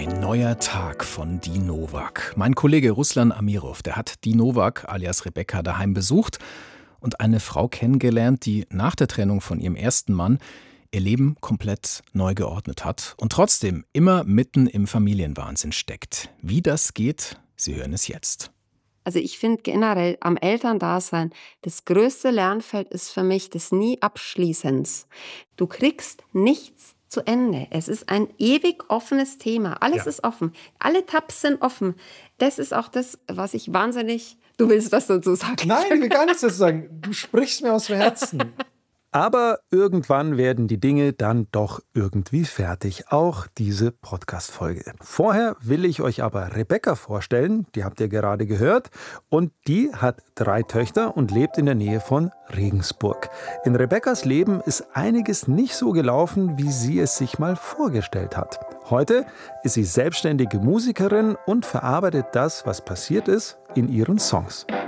Ein neuer Tag von Die Nowak. Mein Kollege Ruslan Amirov, der hat Die Nowak alias Rebecca daheim besucht und eine Frau kennengelernt, die nach der Trennung von ihrem ersten Mann ihr Leben komplett neu geordnet hat und trotzdem immer mitten im Familienwahnsinn steckt. Wie das geht, Sie hören es jetzt. Also ich finde generell am Elterndasein, das größte Lernfeld ist für mich des Nie-Abschließens. Du kriegst nichts zu Ende. Es ist ein ewig offenes Thema. Alles ist offen. Alle Tabs sind offen. Das ist auch das, was ich wahnsinnig... Du willst was dazu sagen? Nein, ich will gar nichts dazu sagen. Du sprichst mir aus dem Herzen. Aber irgendwann werden die Dinge dann doch irgendwie fertig, auch diese Podcast-Folge. Vorher will ich euch aber Rebecca vorstellen, die habt ihr gerade gehört. Und die hat 3 Töchter und lebt in der Nähe von Regensburg. In Rebeccas Leben ist einiges nicht so gelaufen, wie sie es sich mal vorgestellt hat. Heute ist sie selbstständige Musikerin und verarbeitet das, was passiert ist, in ihren Songs.